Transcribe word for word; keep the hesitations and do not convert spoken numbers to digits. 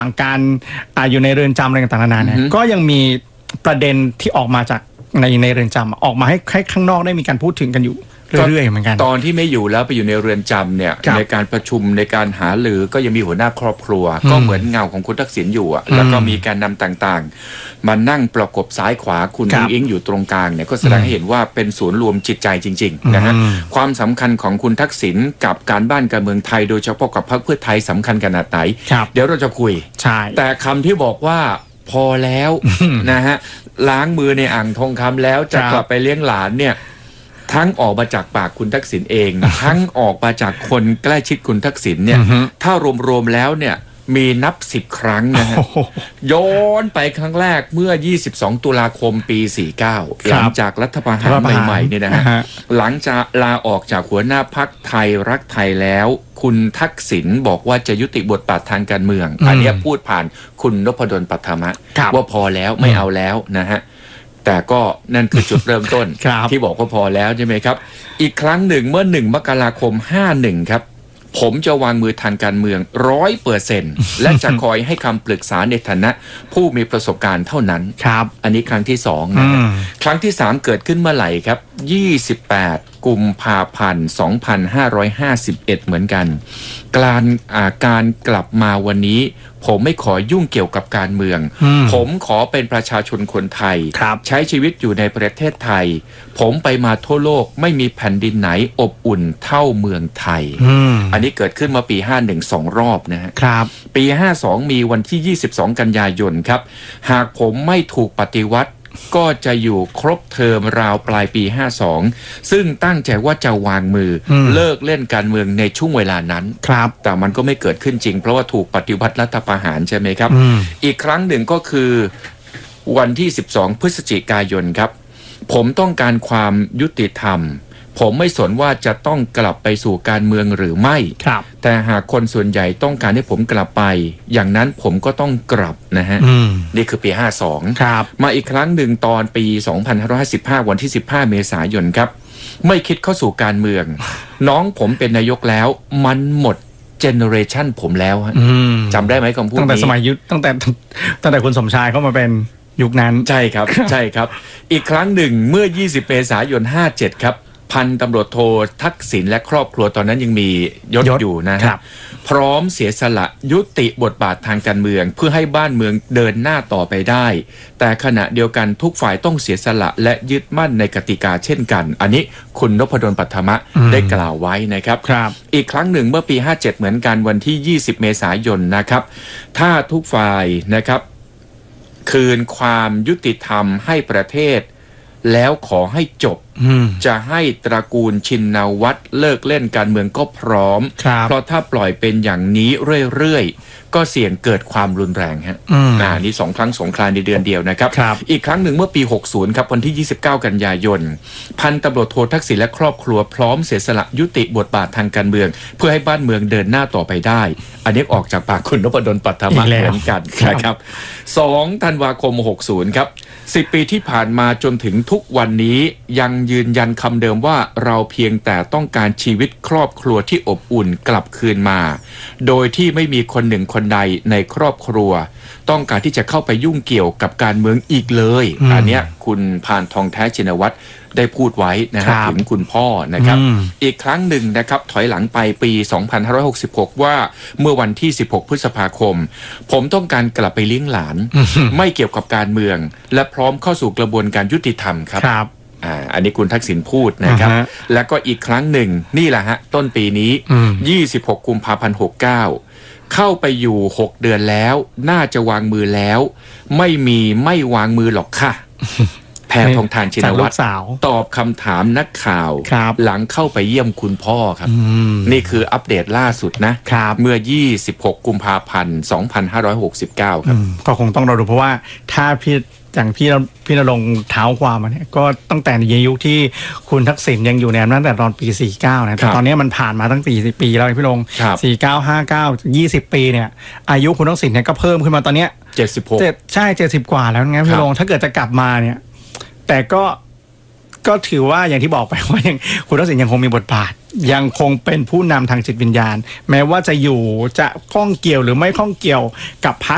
การอ่าอยู่ในเรือนจำอะไรต่างๆนานาเนี่ยก็ยังมีประเด็นที่ออกมาจากในในเรือนจำออกมาให้ให้ข้างนอกได้มีการพูดถึงกันอยู่เรื่อยๆเหมือนกันตอนที่ไม่อยู่แล้วไปอยู่ในเรือนจำเนี่ยในการประชุมในการหารือก็ยังมีหัวหน้าครอบครัวก็เหมือนเงาของคุณทักษิณอยู่แล้วก็มีการนำต่างๆมานั่งประกบซ้ายขวาคุณอุ้งอิงอยู่ตรงกลางเนี่ยก็แสดงให้เห็นว่าเป็นศูนย์รวมจิตใจจริงๆนะฮะความสำคัญของคุณทักษิณกับการบ้านการเมืองไทยโดยเฉพาะกับพรรคเพื่อไทยสำคัญขนาดไหนเดี๋ยวเราจะคุยแต่คำที่บอกว่าพอแล้วนะฮะล้างมือในอ่างทองคำแล้วจะกลับไปเลี้ยงหลานเนี่ยทั้งออกมาจากปากคุณทักษิณเองทั้งออกมาจากคนใกล้ชิดคุณทักษิณเนี่ยถ้ารวมๆแล้วเนี่ยมีนับสิบครั้งนะฮะย้อนไปครั้งแรกเมื่อยี่สิบสองตุลาคมปีสี่สิบเก้าหลังจากรัฐประหารใหม่ๆเนี่ยนะฮะหลังจากลาออกจากหัวหน้าพรรคไทยรักไทยแล้วคุณทักษิณบอกว่าจะยุติบทบาททางการเมืองอันนี้พูดผ่านคุณนพดลปัทมะว่าพอแล้วไม่เอาแล้วนะฮะแต่ก็นั่นคือจุดเริ่มต้น ที่บอกว่าพอแล้วใช่ไหมครับอีกครั้งหนึ่งเมื่อหนึ่งมกราคมห้าสิบเอ็ดครับผมจะวางมือทางการเมืองร้อยเปอร์เซ็นต์และจะคอยให้คำปรึกษาในฐานะผู้มีประสบการณ์เท่านั้นครับอันนี้ครั้งที่สองนะครั้งที่สามเกิดขึ้นเมื่อไหร่ครับยี่สิบแปดกุมภาพันธ์สองพันห้าร้อยห้าสิบเอ็ดเหมือนกันการอ่าการกลับมาวันนี้ผมไม่ขอยุ่งเกี่ยวกับการเมืองผมขอเป็นประชาชนคนไทยใช้ชีวิตอยู่ในประเทศไทยผมไปมาทั่วโลกไม่มีแผ่นดินไหนอบอุ่นเท่าเมืองไทย อ, อันนี้เกิดขึ้นมาปีห้าสิบเอ็ด สองรอบนะฮะปีห้าสิบสองมีวันที่ยี่สิบสองกันยายนครับหากผมไม่ถูกปฏิวัติก็จะอยู่ครบเทอมราวปลายปีห้าสิบสองซึ่งตั้งใจว่าจะวางมือเลิกเล่นการเมืองในช่วงเวลานั้นครับแต่มันก็ไม่เกิดขึ้นจริงเพราะว่าถูกปฏิวัติรัฐประหารใช่ไหมครับ อ, อีกครั้งหนึ่งก็คือวันที่สิบสองพฤศจิกายนครับผมต้องการความยุติธรรมผมไม่สนว่าจะต้องกลับไปสู่การเมืองหรือไม่แต่หากคนส่วนใหญ่ต้องการให้ผมกลับไปอย่างนั้นผมก็ต้องกลับนะฮะนี่คือปีห้าสิบสองมาอีกครั้งหนึ่งตอนปีสองพันห้าร้อยห้าสิบห้าวันที่สิบห้าเมษายนครับไม่คิดเข้าสู่การเมือง น้องผมเป็นนายกแล้วมันหมดเจเนอเรชันผมแล้วฮะจำได้ไหมคำพูดนี้ตั้งแต่สมัยยุทธตั้งแต่ตั้งแต่คุณสมชายเข้ามาเป็นยุคนั้นใช่ครับ ใช่ครับอีกครั้งหนึ่งเมื่อยี่สิบเมษายนห้าสิบเจ็ดครับพันตำรวจโททักษิณและครอบครัวตอนนั้นยังมียศอยู่นะครับพร้อมเสียสละยุติบทบาททางการเมืองเพื่อให้บ้านเมืองเดินหน้าต่อไปได้แต่ขณะเดียวกันทุกฝ่ายต้องเสียสละและยึดมั่นในกติกาเช่นกันอันนี้คุณนพดลปัทมะได้กล่าวไว้นะครับอีกครั้งหนึ่งเมื่อปีห้าสิบเจ็ดเหมือนกันวันที่ยี่สิบเมษายนนะครับถ้าทุกฝ่ายนะครับคืนความยุติธรรมให้ประเทศแล้วขอให้จบจะให้ตระกูลชินวัตรเลิกเล่นการเมืองก็พร้อมเพราะถ้าปล่อยเป็นอย่างนี้เรื่อยๆก็เสี่ยงเกิดความรุนแรงฮะอ่านี่สองครั้งสงครามในเดือนเดียวนะครับอีกครั้งหนึ่งเมื่อปีหกสิบครับวันที่ยี่สิบเก้ากันยายนพันตำรวจโททักษิณและครอบครัวพร้อมเสียสละยุติบทบาททางการเมืองเพื่อให้บ้านเมืองเดินหน้าต่อไปได้อันนี้ออกจากปากคุณนพดลปัทมะเหมือนกันนะครับสองธันวาคมหกสิบครับสิบปีที่ผ่านมาจนถึงทุกวันนี้ยังยืนยันคำเดิมว่าเราเพียงแต่ต้องการชีวิตครอบครัวที่อบอุ่นกลับคืนมาโดยที่ไม่มีคนหนึ่งคนใดในครอบครัวต้องการที่จะเข้าไปยุ่งเกี่ยวกับการเมืองอีกเลยอันเนี้ยคุณพานทองแท้ชินวัตรได้พูดไว้นะครับถึงคุณพ่อนะครับอีกครั้งหนึ่งนะครับถอยหลังไปปีสองพันห้าร้อยหกสิบหกว่าเมื่อวันที่สิบหกพฤษภาคมผมต้องการกลับไปเลี้ยงหลานไม่เกี่ยวกับการเมืองและพร้อมเข้าสู่กระบวนการยุติธรรมครับอ่าอันนี้คุณทักษิณพูดนะครับแล้วก็อีกครั้งหนึ่งนี่แหละฮะต้นปีนี้ยี่สิบหกกุมภาพันธ์หกสิบเก้าเข้าไปอยู่หกเดือนแล้วน่าจะวางมือแล้วไม่มีไม่วางมือหรอกค่ะแพทองธารชินวัตรตอบคำถามนักข่าวหลังเข้าไปเยี่ยมคุณพ่อครับนี่คืออัปเดตล่าสุดนะเมื่อยี่สิบหกกุมภาพันธ์สองพันห้าร้อยหกสิบเก้าครับก็คงต้องรอดูเพราะว่าถ้าพี่อย่างพี่พี่ณรงค์เท้าความมาเนี่ยก็ตั้งแต่ในยุคที่คุณทักษิณยังอยู่ในอำนาจแต่ตอนปีสี่สิบเก้านะแต่ตอนนี้มันผ่านมาตั้งสี่สิบปีแล้วพี่ณรงค์สี่สิบเก้า ห้าสิบเก้า ยี่สิบปีเนี่ยอายุคุณทักษิณเนี่ยก็เพิ่มขึ้นมาตอนเนี้ยเจ็ดสิบหกใช่เจ็ดสิบกว่าแล้วงั้นพี่ณรงค์ถ้าเกิดจะกลับมาเนี่ยแต่ก็ก็ถือว่าอย่างที่บอกไปว่ายังคุณทักษิณยังคงมีบทบาทยังคงเป็นผู้นำทางจิตวิญญาณแม้ว่าจะอยู่จะข้องเกี่ยวหรือไม่ข้องเกี่ยวกับพรรค